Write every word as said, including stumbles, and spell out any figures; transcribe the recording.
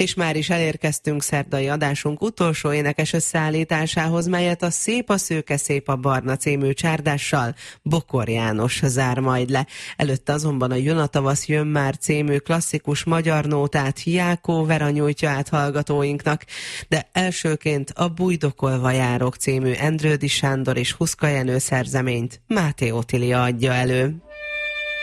És már is elérkeztünk szerdai adásunk utolsó énekes összeállításához, melyet a Szép a szőke, szép a barna című csárdással Bokor János zár majd le. Előtte azonban a Jön a tavasz, jön már című klasszikus magyar nótát Jákó Vera nyújtja át hallgatóinknak, de elsőként a Bújdokolva járok című Endrődy Sándor és Huszka Jenő szerzeményt Máté Otília adja elő.